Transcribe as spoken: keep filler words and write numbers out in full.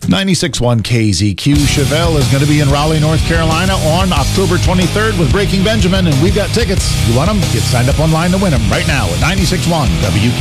ninety-six point one K Z Q. Chevelle is going to be in Raleigh, North Carolina on October twenty-third with Breaking Benjamin, and we've got tickets. If you want them, get signed up online to win them right now at ninety-six point one W K.